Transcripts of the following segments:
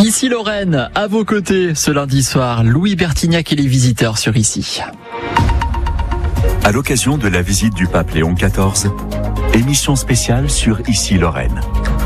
Ici Lorraine, à vos côtés ce lundi soir, Louis Bertignac et les visiteurs sur Ici. À l'occasion de la visite du pape Léon XIV, émission spéciale sur Ici Lorraine.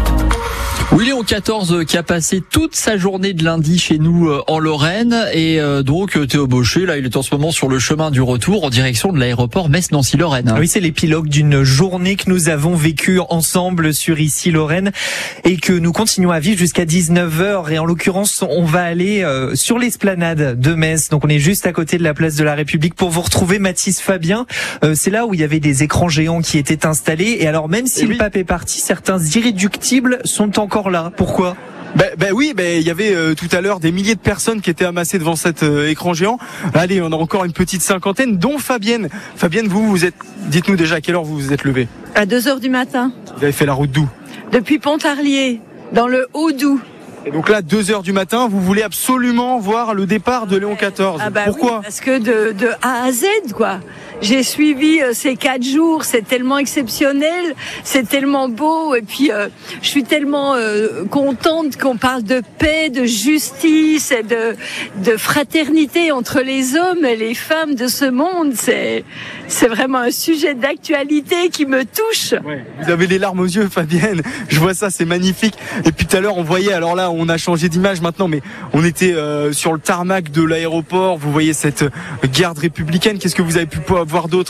Oui, Léon XIV qui a passé toute sa journée de lundi chez nous en Lorraine et donc Théo Baucher, là il est en ce moment sur le chemin du retour en direction de l'aéroport Metz-Nancy-Lorraine. Oui, c'est l'épilogue d'une journée que nous avons vécue ensemble sur Ici Lorraine et que nous continuons à vivre jusqu'à 19h et en l'occurrence on va aller sur l'esplanade de Metz, donc on est juste à côté de la place de la République pour vous retrouver Mathis Fabien. C'est là où il y avait des écrans géants qui étaient installés et alors même si le pape est parti, certains irréductibles sont encore là. Pourquoi ? Il y avait tout à l'heure des milliers de personnes qui étaient amassées devant cet écran géant. Allez, on a encore une petite cinquantaine, dont Fabienne. Fabienne, vous êtes, dites-nous déjà à quelle heure vous vous êtes levée ? À 2h du matin. Vous avez fait la route d'où ? Depuis Pontarlier, dans le Haut-Doubs. Et donc là, 2h du matin, vous voulez absolument voir le départ de Léon XIV. Pourquoi ? Oui, parce que de A à Z, quoi. J'ai suivi ces 4 jours, c'est tellement exceptionnel, c'est tellement beau, et puis je suis tellement contente qu'on parle de paix, de justice et de fraternité entre les hommes et les femmes de ce monde. C'est vraiment un sujet d'actualité qui me touche. Ouais. Vous avez les larmes aux yeux, Fabienne. Je vois ça, c'est magnifique. Et puis tout à l'heure, on voyait, alors là, on a changé d'image maintenant, mais on était sur le tarmac de l'aéroport. Vous voyez cette garde républicaine. Qu'est-ce que vous avez pu voir d'autre ?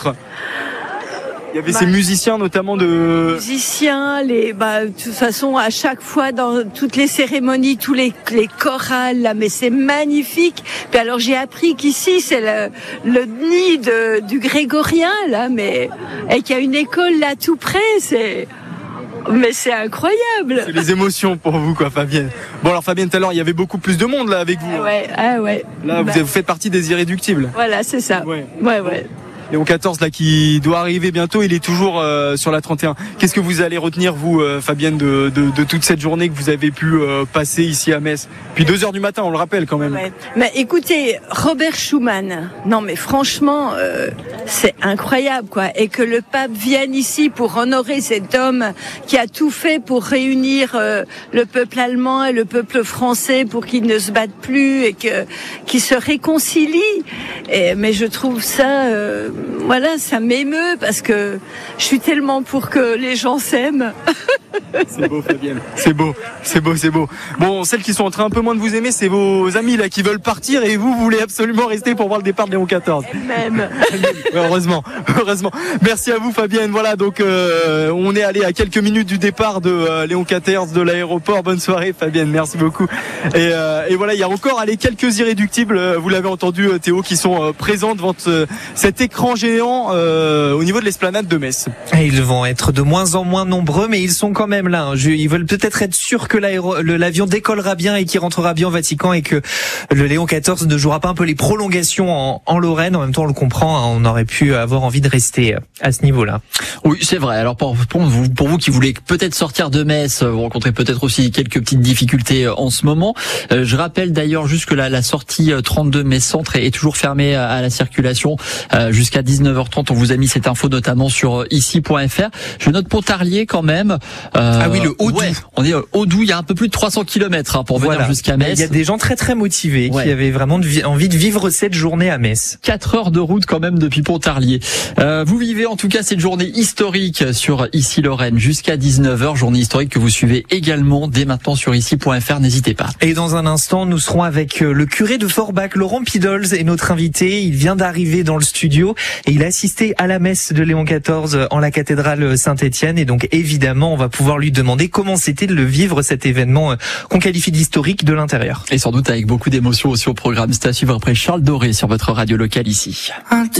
Il y avait ces musiciens notamment de... Musiciens, de toute façon, à chaque fois dans toutes les cérémonies, tous les chorales, là, mais c'est magnifique. Puis alors j'ai appris qu'ici c'est le nid du grégorien, là, et qu'il y a une école là tout près, mais c'est incroyable. C'est les émotions pour vous, quoi, Fabienne. Bon, alors Fabienne, tout à l'heure, il y avait beaucoup plus de monde là avec vous. Ouais. Là, vous faites partie des irréductibles. Voilà, c'est ça. Ouais. Léon XIV là qui doit arriver bientôt, il est toujours sur la 31. Qu'est-ce que vous allez retenir vous, Fabienne, de toute cette journée que vous avez pu passer ici à Metz ? Puis 2h du matin, on le rappelle quand même. Ouais. Mais écoutez, Robert Schuman, non mais franchement, c'est incroyable quoi, et que le pape vienne ici pour honorer cet homme qui a tout fait pour réunir le peuple allemand et le peuple français pour qu'ils ne se battent plus et qu'ils se réconcilient. Mais je trouve ça ça m'émeut parce que je suis tellement pour que les gens s'aiment. C'est beau, Fabienne. C'est beau. Bon, celles qui sont en train un peu moins de vous aimer, c'est vos amis là qui veulent partir et vous voulez absolument rester pour voir le départ de Léon XIV. Même. Heureusement. Merci à vous, Fabienne. Voilà, donc on est allé à quelques minutes du départ de Léon XIV de l'aéroport. Bonne soirée, Fabienne. Merci beaucoup. Et voilà, il y a encore quelques irréductibles. Vous l'avez entendu, Théo, qui sont présents devant cet écran géant au niveau de l'esplanade de Metz. Et ils vont être de moins en moins nombreux, mais ils sont quand même là. Ils veulent peut-être être sûrs que l'avion décollera bien et qu'il rentrera bien au Vatican et que le Léon XIV ne jouera pas un peu les prolongations en Lorraine. En même temps, on le comprend, on aurait pu avoir envie de rester à ce niveau-là. Oui, c'est vrai. Alors pour vous qui voulez peut-être sortir de Metz, vous rencontrez peut-être aussi quelques petites difficultés en ce moment. Je rappelle d'ailleurs juste que la sortie 32 Metz Centre est toujours fermée à la circulation jusqu'à 19h30. On vous a mis cette info notamment sur ici.fr. Je note Pontarlier quand même. Le Haut-Doubs. Ouais, on est Haut-Doubs, il y a un peu plus de 300 km pour venir jusqu'à Metz. Il y a des gens très très motivés qui avaient vraiment envie de vivre cette journée à Metz. 4 heures de route quand même depuis Pontarlier. Vous vivez en tout cas cette journée historique sur Ici Lorraine jusqu'à 19h, journée historique que vous suivez également dès maintenant sur ici.fr, n'hésitez pas. Et dans un instant, nous serons avec le curé de Forbach, Laurent Pidols est notre invité. Il vient d'arriver dans le studio et il a assisté à la messe de Léon XIV en la cathédrale Saint-Étienne et donc évidemment on va pouvoir lui demander comment c'était de le vivre, cet événement qu'on qualifie d'historique de l'intérieur. Et sans doute avec beaucoup d'émotions aussi au programme. C'est à suivre après Charles Doré sur votre radio locale ici.